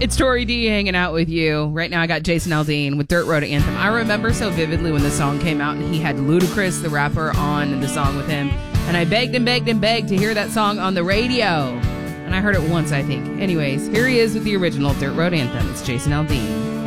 It's Tori D hanging out with you. Right now I got Jason Aldean with Dirt Road Anthem. I remember so vividly when the song came out and he had Ludacris, the rapper, on the song with him. And I begged and begged and begged to hear that song on the radio. And I heard it once, I think. Anyways, here he is with the original Dirt Road Anthem. It's Jason Aldean.